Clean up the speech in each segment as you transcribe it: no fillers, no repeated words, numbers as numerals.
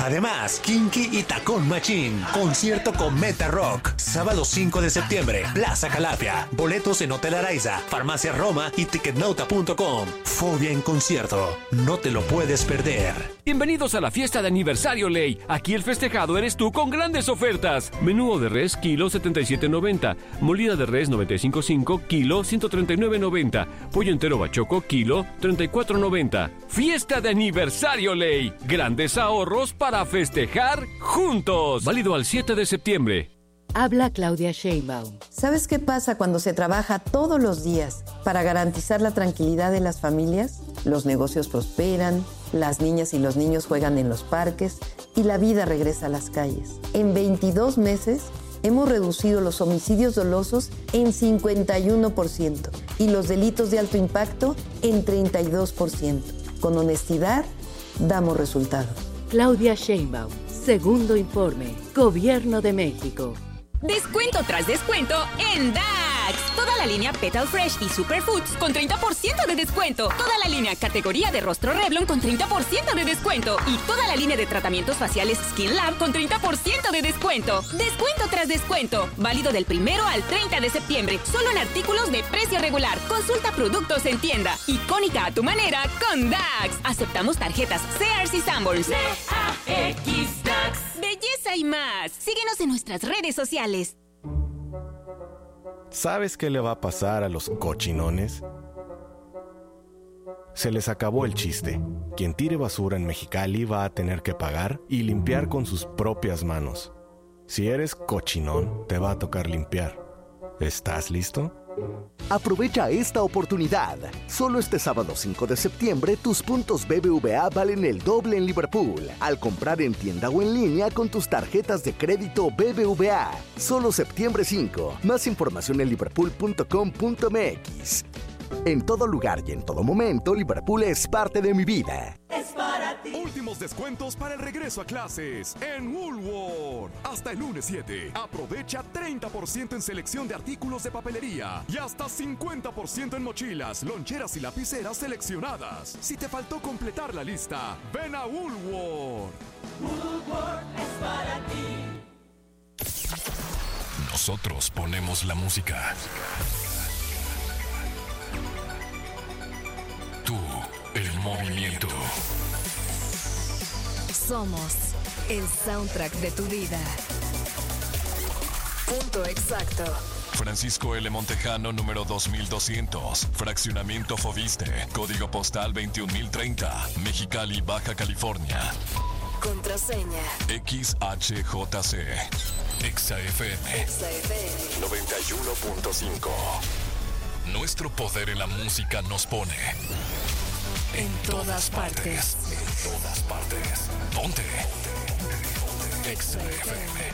Además, Kinky y Tacón Machín. Concierto con Meta Rock. Sábado 5 de septiembre, Plaza Calafia. Boletos en Hotel Araiza, Farmacia Roma y Ticketnota.com. Fobia en concierto. No te lo puedes perder. Bienvenidos a la fiesta de aniversario Ley. Aquí el festejado eres tú con grandes ofertas. Menú de res, kilo 77.90. Molida de res 95.5, kilo 139.90. Pollo entero bachoco, kilo 34.90. Fiesta de aniversario Ley. Grandes ahorros para festejar juntos. Válido al 7 de septiembre. Habla Claudia Sheinbaum. ¿Sabes qué pasa cuando se trabaja todos los días para garantizar la tranquilidad de las familias? Los negocios prosperan, las niñas y los niños juegan en los parques y la vida regresa a las calles. En 22 meses hemos reducido los homicidios dolosos en 51% y los delitos de alto impacto en 32%. Con honestidad, damos resultados. Claudia Sheinbaum. Segundo informe. Gobierno de México. Descuento tras descuento en DAX. Toda la línea Petal Fresh y Superfoods con 30% de descuento. Toda la línea categoría de rostro Revlon con 30% de descuento. Y toda la línea de tratamientos faciales Skin Lab con 30% de descuento. Descuento tras descuento. Válido del 1 al 30 de septiembre. Solo en artículos de precio regular. Consulta productos en tienda. Icónica a tu manera con DAX. Aceptamos tarjetas Sears y Sanborns. DAX DAX. Belleza y más. Síguenos en nuestras redes sociales. ¿Sabes qué le va a pasar a los cochinones? Se les acabó el chiste. Quien tire basura en Mexicali va a tener que pagar y limpiar con sus propias manos. Si eres cochinón, te va a tocar limpiar. ¿Estás listo? Aprovecha esta oportunidad. Solo este sábado 5 de septiembre, tus puntos BBVA valen el doble en Liverpool. Al comprar en tienda o en línea con tus tarjetas de crédito BBVA. Solo septiembre 5. Más información en liverpool.com.mx. En todo lugar y en todo momento, Liverpool es parte de mi vida. Es para ti. Últimos descuentos para el regreso a clases en Woolworth. Hasta el lunes 7. Aprovecha 30% en selección de artículos de papelería y hasta 50% en mochilas, loncheras y lapiceras seleccionadas. Si te faltó completar la lista, ven a Woolworth. Woolworth es para ti. Nosotros ponemos la música. Tú, el movimiento. Somos el soundtrack de tu vida. Punto exacto. Francisco L. Montejano, número 2200. Fraccionamiento Foviste. Código postal 21030. Mexicali, Baja California. Contraseña. XHJC. ExaFM. 91.5. Nuestro poder en la música nos pone en todas partes. En todas partes. Ponte. XFM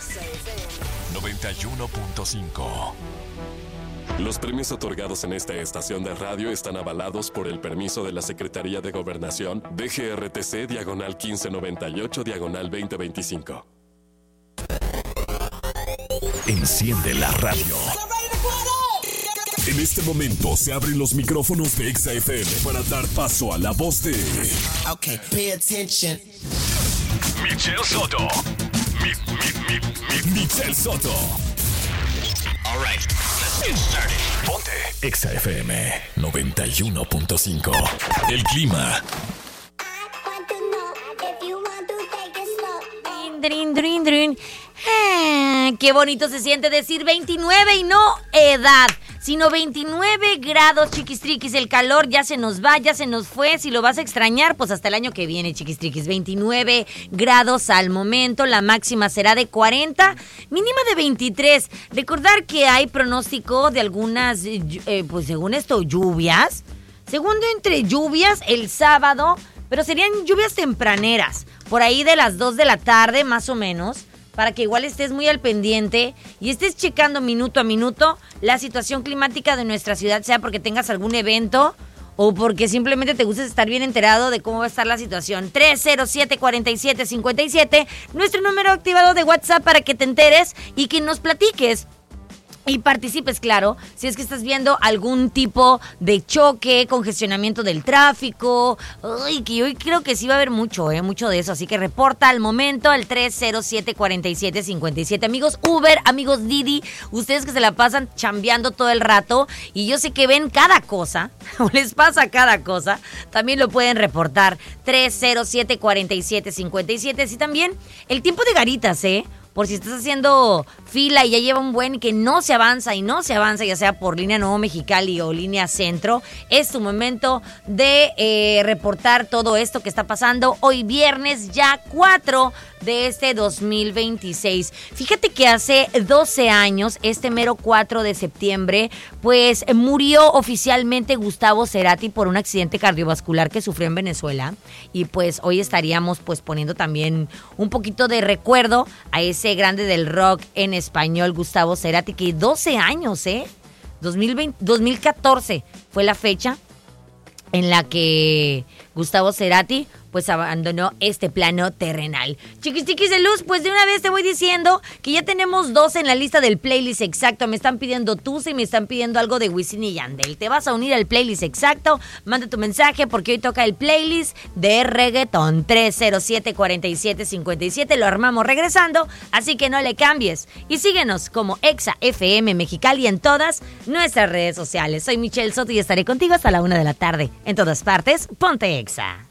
91.5. Los premios otorgados en esta estación de radio están avalados por el permiso de la Secretaría de Gobernación DGRTC /1598/2025. Enciende la radio. En este momento se abren los micrófonos de XFM para dar paso a la voz de... Okay, pay attention. Michelle Soto. Michelle Soto. All right, let's get started. Ponte. XFM 91.5. El clima. Qué bonito se siente decir 29 y no edad, sino 29 grados, chiquistriquis. El calor ya se nos va, ya se nos fue. Si lo vas a extrañar, pues hasta el año que viene, chiquistriquis. 29 grados al momento. La máxima será de 40, mínima de 23. Recordar que hay pronóstico de algunas, pues según esto, lluvias. Segundo, entre lluvias el sábado, pero serían lluvias tempraneras, por ahí de las 2 de la tarde, más o menos, para que igual estés muy al pendiente y estés checando minuto a minuto la situación climática de nuestra ciudad, sea porque tengas algún evento o porque simplemente te gusta estar bien enterado de cómo va a estar la situación. 307-4757, nuestro número activado de WhatsApp para que te enteres y que nos platiques Y participes, claro, si es que estás viendo algún tipo de choque, congestionamiento del tráfico. Ay, que yo creo que sí va a haber mucho de eso. Así que reporta al momento al 307-4757. Amigos Uber, amigos Didi, ustedes que se la pasan chambeando todo el rato y yo sé que ven cada cosa, o les pasa cada cosa, también lo pueden reportar. 307-4757. Así también el tiempo de garitas, por si estás haciendo fila y ya lleva un buen que no se avanza, ya sea por línea Nuevo Mexicali o línea Centro, es tu momento de reportar todo esto que está pasando hoy viernes ya 4 de este 2026. Fíjate que hace 12 años, este mero 4 de septiembre, pues murió oficialmente Gustavo Cerati por un accidente cardiovascular que sufrió en Venezuela. Y pues hoy estaríamos pues poniendo también un poquito de recuerdo a ese grande del rock en español, Gustavo Cerati, que 12 años, 2014 fue la fecha en la que Gustavo Cerati pues abandonó este plano terrenal. Chiquis de luz, pues de una vez te voy diciendo que ya tenemos 2 en la lista del playlist exacto. Me están pidiendo Tusa y me están pidiendo algo de Wisin y Yandel. Te vas a unir al playlist exacto, manda tu mensaje porque hoy toca el playlist de reggaetón. 307-4757, lo armamos regresando, así que no le cambies. Y síguenos como Exa FM Mexicali en todas nuestras redes sociales. Soy Michelle Soto y estaré contigo hasta la 1 de la tarde. En todas partes, ponte Exa.